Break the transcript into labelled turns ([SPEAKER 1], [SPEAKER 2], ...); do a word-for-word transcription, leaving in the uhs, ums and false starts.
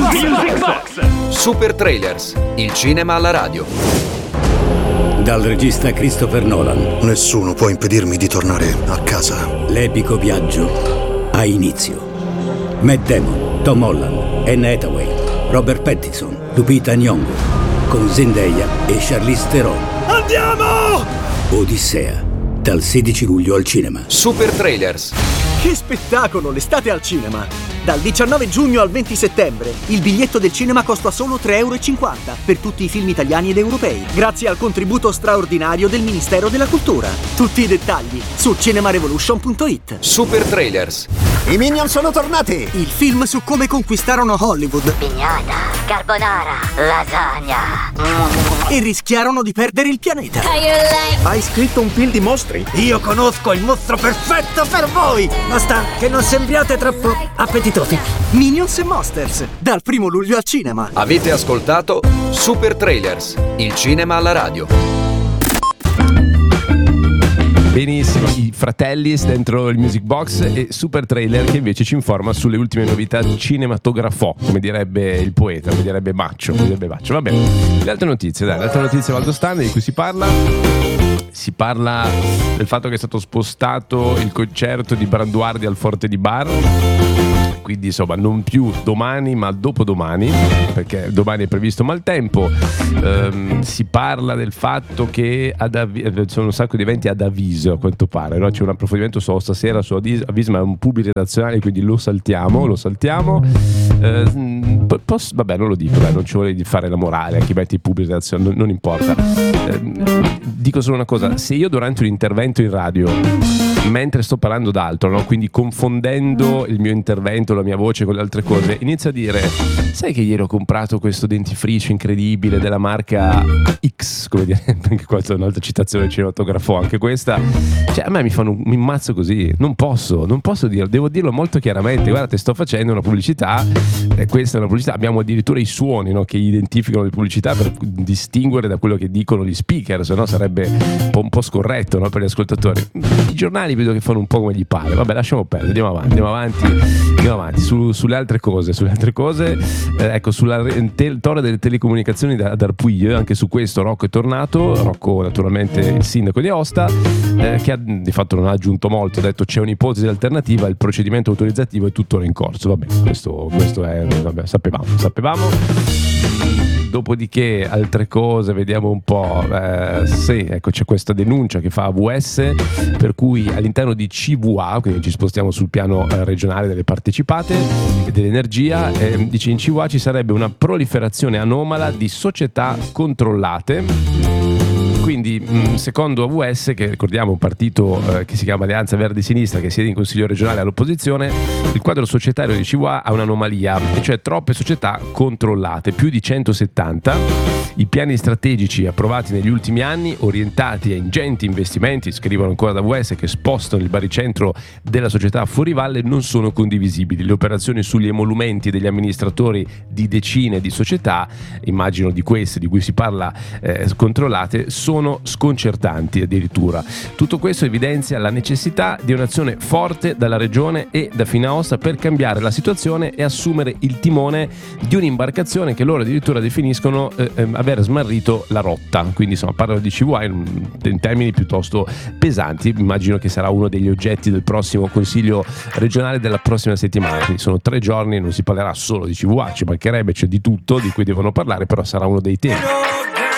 [SPEAKER 1] Music Box. Super Trailers, il cinema alla radio.
[SPEAKER 2] Dal regista Christopher Nolan.
[SPEAKER 3] Nessuno può impedirmi di tornare a casa.
[SPEAKER 2] L'epico viaggio ha inizio. Matt Damon, Tom Holland, Anne Hathaway, Robert Pattinson, Lupita Nyong'o, con Zendaya e Charlize Theron.
[SPEAKER 4] Andiamo!
[SPEAKER 2] Odissea, dal sedici luglio al cinema.
[SPEAKER 1] Super Trailers.
[SPEAKER 4] Che spettacolo, l'estate al cinema! Dal diciannove giugno al venti settembre il biglietto del cinema costa solo tre euro e cinquanta per tutti i film italiani ed europei, grazie al contributo straordinario del Ministero della Cultura. Tutti i dettagli su cinemarevolution punto it.
[SPEAKER 1] Super Trailers.
[SPEAKER 4] I Minion sono tornati! Il film su come conquistarono Hollywood.
[SPEAKER 5] Pignata, carbonara, lasagna.
[SPEAKER 4] E rischiarono di perdere il pianeta.
[SPEAKER 5] Like-
[SPEAKER 4] Hai scritto un film di mostri? Io conosco il mostro perfetto per voi! Basta che non sembriate troppo appetitosi. Minions e Monsters, dal primo luglio al cinema.
[SPEAKER 1] Avete ascoltato Super Trailers, il cinema alla radio.
[SPEAKER 6] Benissimo, i Fratellis dentro il Music Box e Super Trailer che invece ci informa sulle ultime novità cinematografò, come direbbe il poeta, come direbbe Maccio, come direbbe Maccio. Va bene, le altre notizie, dai, le altre notizie valdostane di cui si parla. Si parla del fatto che è stato spostato il concerto di Branduardi al Forte di Bar. Quindi insomma non più domani ma dopodomani, perché domani è previsto maltempo. Ehm, si parla del fatto che ad Av- sono un sacco di eventi ad avviso, a quanto pare, no? C'è un approfondimento su stasera su avviso, ma è un pubblico redazionale, quindi lo saltiamo, lo saltiamo. Ehm, posso, vabbè, non lo dico, dai, non ci vuole di fare la morale a chi mette i pubblici redazionali, non, non importa. Ehm, dico solo una cosa: se io durante un intervento in radio, mentre sto parlando d'altro, no? Quindi confondendo il mio intervento, la mia voce con le altre cose, inizio a dire: sai che ieri ho comprato questo dentifricio incredibile della marca X, come dire, anche questa è un'altra citazione del cinematografo, anche questa, cioè a me mi fanno un immazzo così, non posso, non posso dirlo, devo dirlo molto chiaramente: guarda, te sto facendo una pubblicità, e questa è una pubblicità, abbiamo addirittura i suoni, no? Che identificano le pubblicità per distinguere da quello che dicono gli speaker, se no sarebbe un po', un po' scorretto, no? Per gli ascoltatori. I giornali vedo che fanno un po' come gli pare, vabbè, lasciamo perdere, andiamo avanti, andiamo avanti, andiamo avanti. Su, sulle altre cose, sulle altre cose, eh, ecco, sulla te, torre delle telecomunicazioni da, da Arpuglio, anche su questo Rocco è tornato, Rocco naturalmente il sindaco di Aosta, eh, che ha, di fatto non ha aggiunto molto, ha detto c'è un'ipotesi alternativa, il procedimento autorizzativo è tuttora in corso, vabbè, questo, questo è, vabbè, sapevamo, sapevamo. Dopodiché altre cose, vediamo un po'. Eh, sì, ecco, c'è questa denuncia che fa A V S per cui all'interno di C V A, quindi ci spostiamo sul piano eh, regionale delle partecipate e dell'energia, eh, dice in C V A ci sarebbe una proliferazione anomala di società controllate. Quindi secondo A V S, che ricordiamo un partito eh, che si chiama Alleanza Verdi Sinistra, che siede in consiglio regionale all'opposizione, il quadro societario di C V A ha un'anomalia, e cioè troppe società controllate, più di centosettanta. I piani strategici approvati negli ultimi anni, orientati a ingenti investimenti, scrivono ancora da A V S, che spostano il baricentro della società fuori valle, non sono condivisibili. Le operazioni sugli emolumenti degli amministratori di decine di società, immagino di queste di cui si parla, eh, controllate, sono sconcertanti addirittura. Tutto questo evidenzia la necessità di un'azione forte dalla regione e da Finaosta per cambiare la situazione e assumere il timone di un'imbarcazione che loro addirittura definiscono eh, eh, aver smarrito la rotta. Quindi insomma parlano di C V A in, in termini piuttosto pesanti. Immagino che sarà uno degli oggetti del prossimo consiglio regionale della prossima settimana. Quindi sono tre giorni e non si parlerà solo di C V A, ci mancherebbe, c'è di tutto di cui devono parlare, però sarà uno dei temi.